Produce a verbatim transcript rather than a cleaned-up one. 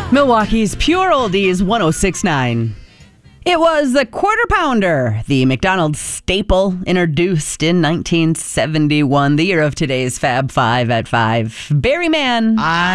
Milwaukee's Pure Oldies one oh six point nine. It was the Quarter Pounder, the McDonald's staple, introduced in nineteen seventy-one, the year of today's Fab Five at five. Barry Mann. I